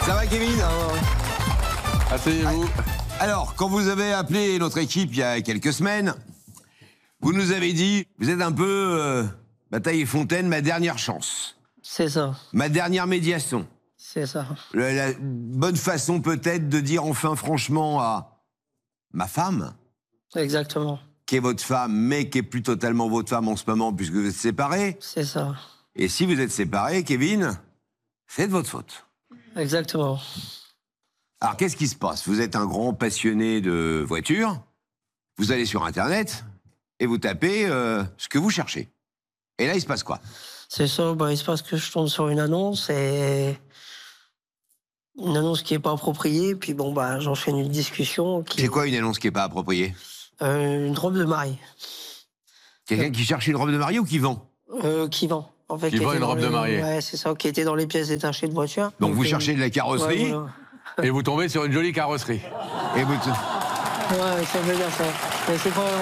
Ça va, Kevin? Asseyez-vous. Alors, quand vous avez appelé notre équipe il y a quelques semaines, vous nous avez dit, vous êtes un peu Bataille et Fontaine, ma dernière chance. C'est ça, Ma dernière médiation. c'est ça. La bonne façon peut-être de dire enfin franchement à ma femme, Exactement, qui est votre femme, mais qui est plus totalement votre femme en ce moment puisque vous êtes séparés. c'est ça. Et si vous êtes séparés, Kevin, c'est de votre faute. Exactement. Alors, qu'est-ce qui se passe? Vous êtes un grand passionné de voitures, vous allez sur Internet et vous tapez ce que vous cherchez. Et là, il se passe quoi? C'est ça, il se passe que je tombe sur une annonce et une annonce qui est pas appropriée, puis j'enchaîne une discussion qui... C'est quoi une annonce qui n'est pas appropriée? Une robe de mariée. Quelqu'un qui cherche une robe de mariée ou qui vend? Qui vend. En fait, Qui vend était une dans robe de mariée. Ouais, c'est ça, qui était dans les pièces détachées de voiture. Donc vous cherchez de la carrosserie, Ouais, Et vous tombez sur une jolie carrosserie. et vous... ouais, ça veut dire ça. Mais c'est pas...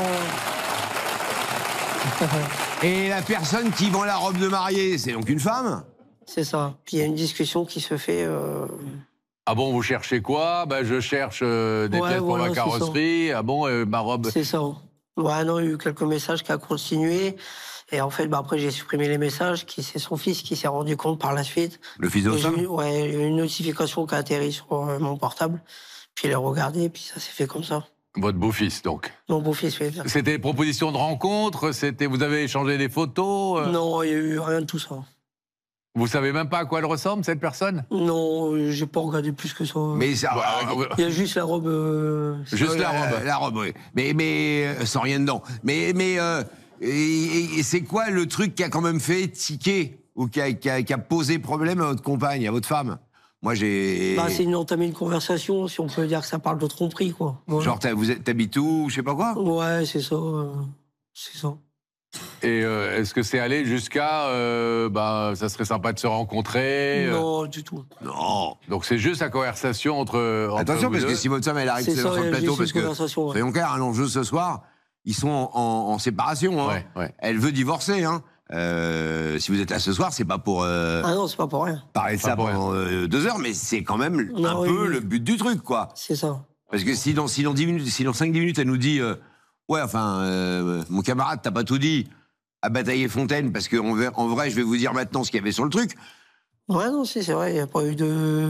Et la personne qui vend la robe de mariée, c'est donc une femme? C'est ça. Puis il y a une discussion qui se fait... Ah bon, vous cherchez quoi? Je cherche des pièces pour voilà, ma c'est carrosserie. Ah bon, ma robe... C'est ça. Ouais, non, il y a eu quelques messages qui a continué. Et en fait, après, j'ai supprimé les messages. C'est son fils qui s'est rendu compte par la suite. Le fils de Et j'ai femme? eu, ouais, il y a eu une notification qui a atterri sur mon portable. Puis il a regardé, puis ça s'est fait comme ça. Votre beau-fils, donc. Mon beau-fils, oui. C'était des propositions de rencontre? Vous avez échangé des photos? Non, il y a eu rien de tout ça. Vous savez même pas à quoi elle ressemble, cette personne? Non, j'ai pas regardé plus que ça. Mais ça... Il y a juste la robe... Juste la robe. La robe, oui. Mais sans rien dedans. Mais et c'est quoi le truc qui a quand même fait tiquer ou qui a posé problème à votre compagne, à votre femme? Moi, j'ai... c'est entamé une conversation, si on peut dire que ça parle de tromperie, quoi. Voilà. Genre, t'habites où, je sais pas quoi? Ouais, c'est ça. C'est ça. Et est-ce que c'est allé jusqu'à... ça serait sympa de se rencontrer? Non, du tout. Non. Donc c'est juste la conversation entre Attention, vous parce deux. que si votre femme, elle arrive C'est sur ça, le il y a plateau, juste parce une que, conversation, ouais. soyons clairs, l'enjeu ce soir, ils sont en séparation. Hein. Ouais. Elle veut divorcer. Hein. Si vous êtes là ce soir, c'est pas pour Ah non, c'est pas pour rien. parler de ça pour pendant 2 heures, mais c'est quand même Non, un peu oui. le but du truc, quoi. C'est ça. Parce que si dans 10 minutes, si dans 5-10 minutes, elle nous dit ouais, enfin, mon camarade, t'as pas tout dit à Bataille et Fontaine, parce qu'en vrai, je vais vous dire maintenant ce qu'il y avait sur le truc. Ouais, non, c'est vrai, il n'y a pas eu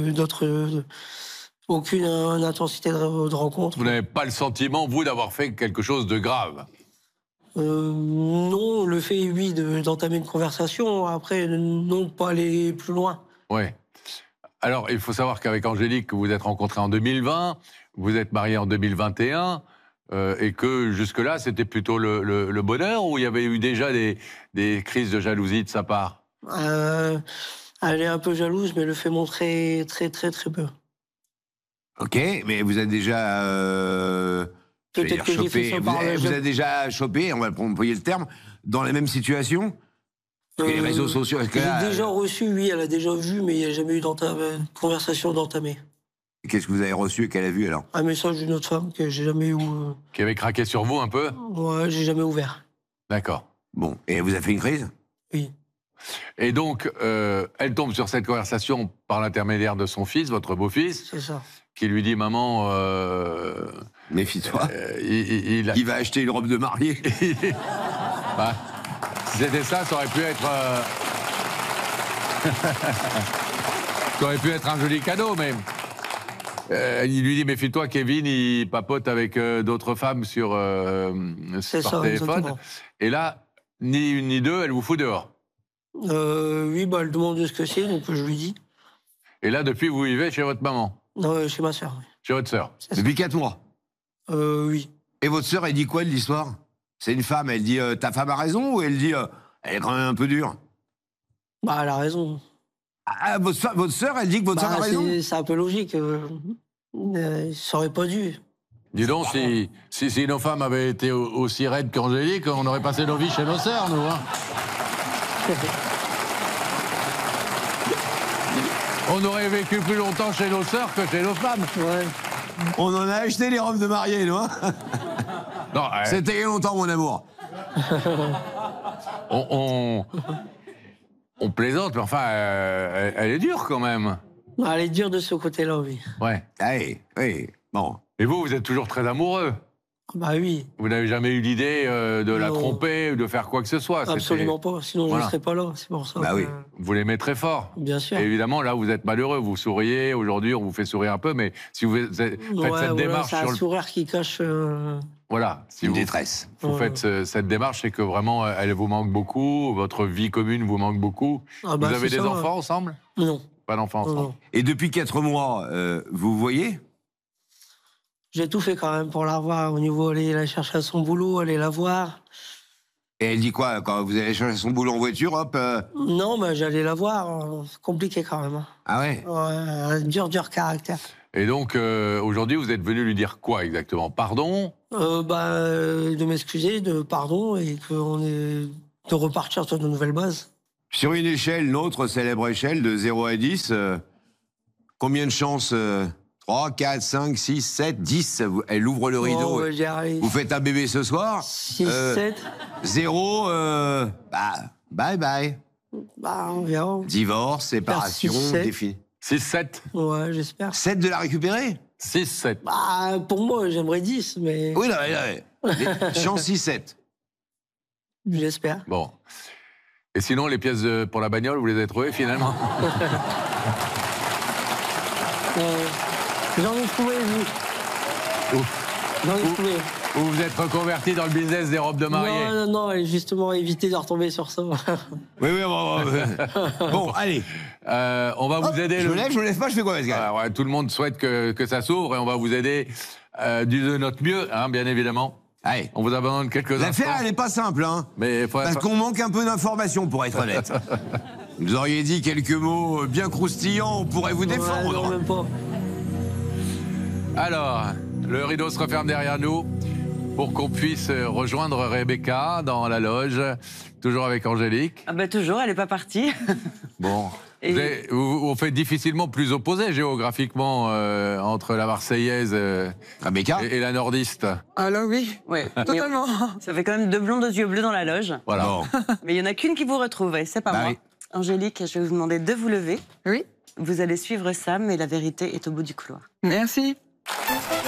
aucune intensité de rencontre. Vous n'avez pas le sentiment, vous, d'avoir fait quelque chose de grave? Non, le fait, oui, d'entamer une conversation. Après, non, pas aller plus loin. Oui. Alors, il faut savoir qu'avec Angélique, vous vous êtes rencontrés en 2020, vous êtes mariés en 2021, et que jusque-là, c'était plutôt le bonheur, ou il y avait eu déjà des crises de jalousie de sa part? Elle est un peu jalouse, mais le fait montrer très, très, très peu. Ok, mais vous avez déjà... Peut-être que j'ai fait ça par vous avez déjà chopé, on va employer le terme, dans la même situation? Parce que les réseaux sociaux... J'ai déjà reçu, oui, elle a déjà vu, mais il n'y a jamais eu conversation d'entamer. Qu'est-ce que vous avez reçu et qu'elle a vu, alors? Un message d'une autre femme que j'ai jamais eu... Qui avait craqué sur vous un peu? Ouais, j'ai jamais ouvert. D'accord. Bon, et elle vous a fait une crise? Oui. Et donc, elle tombe sur cette conversation par l'intermédiaire de son fils, votre beau-fils, C'est ça. qui lui dit « Maman, Méfie-toi. il Il va acheter une robe de mariée. Si c'était ça, ça aurait pu être... ça aurait pu être un joli cadeau, mais... il lui dit, méfie-toi, Kevin, il papote avec d'autres femmes sur par téléphone. Exactement. Et là, ni une ni deux, elle vous fout dehors. Oui, elle demande ce que c'est, donc je lui dis. Et là, depuis, vous vivez chez votre maman, Non, chez ma sœur, oui. chez votre sœur. C'est ça. Depuis 4 mois. Oui. Et votre sœur, elle dit quoi de l'histoire? C'est une femme, elle dit ta femme a raison, ou elle dit elle est quand même un peu dure? Elle a raison. Ah, votre sœur, elle dit que votre sœur a raison? C'est un peu logique. Ça aurait pas dû. Dis donc, si nos femmes avaient été aussi raides qu'Angélique, on aurait passé nos vies chez nos sœurs, nous. Hein. On aurait vécu plus longtemps chez nos sœurs que chez nos femmes. Ouais. On en a acheté les robes de mariée, nous, hein? Non, C'était il y a longtemps, mon amour. on plaisante, mais enfin, elle est dure quand même. Elle est dure de ce côté-là, oui. Ouais. Allez, oui, bon. Et vous êtes toujours très amoureux. Bah oui. Vous n'avez jamais eu l'idée de la Non. tromper ou de faire quoi que ce soit. Absolument pas, sinon Voilà. je ne serais pas là, c'est pour ça. Bah oui. Vous l'aimez très fort. Bien sûr. Et évidemment, là, vous êtes malheureux. Vous souriez. Aujourd'hui, on vous fait sourire un peu. Mais si vous faites cette démarche c'est sur un le... sourire qui cache... Voilà. Si Une vous, détresse. vous faites cette démarche, c'est que vraiment, elle vous manque beaucoup. Votre vie commune vous manque beaucoup. Ah bah, vous avez c'est des ça, enfants ensemble? Non. Pas d'enfants ensemble. non. Et depuis 4 mois, vous voyez? J'ai tout fait quand même pour la revoir. Au niveau, aller la chercher à son boulot, aller la voir. Et elle dit quoi quand vous allez chercher son boulot en voiture, hop Non, mais j'allais la voir. C'est compliqué quand même. Ah ouais? Ouais, dur caractère. Et donc, aujourd'hui, vous êtes venu lui dire quoi exactement? Pardon? De m'excuser, de pardon, et de repartir sur de nouvelles bases. Sur une échelle, notre célèbre échelle de 0 à 10, combien de chances 3, 4, 5, 6, 7, 10, elle ouvre le rideau. Oh, j'y arrive. Vous faites un bébé ce soir 6, 7. 0, bye bye. Bah, on verra. Divorce, séparation, 6, 7. défini. 6-7? Ouais, j'espère. 7 de la récupérer? 6-7. Bah, pour moi, j'aimerais 10, mais Oui, non, chance 6-7. j'espère. Bon. Et sinon, les pièces pour la bagnole, vous les avez trouvées finalement? J'en ai trouvé, vous. J'en ai trouvé. Ou vous êtes reconverti dans le business des robes de mariée? Non, justement, éviter de retomber sur ça. Oui, bon, allez. On va vous aider. Je me lève pas, je fais quoi, Pascal? Ouais, tout le monde souhaite que ça s'ouvre et on va vous aider de notre mieux, hein, bien évidemment. Allez. On vous abandonne quelques instants. L'affaire, elle n'est pas simple, hein. Mais Parce qu'on manque un peu d'informations, pour être honnête. Vous auriez dit quelques mots bien croustillants, on pourrait vous défendre. Ouais, non, même pas. Alors, le rideau se referme derrière nous pour qu'on puisse rejoindre Rebecca dans la loge, toujours avec Angélique. Ah bah toujours, elle n'est pas partie. Bon. Et- On fait difficilement plus opposé géographiquement entre la Marseillaise Rebecca et la nordiste. Alors oui, Ouais. totalement. Ça fait quand même 2 blondes aux yeux bleus dans la loge. Voilà. Bon. Mais il y en a qu'une qui vous retrouve, et c'est pas Bah moi. oui. Angélique, je vais vous demander de vous lever. Oui, Vous allez suivre Sam, et la vérité est au bout du couloir. merci.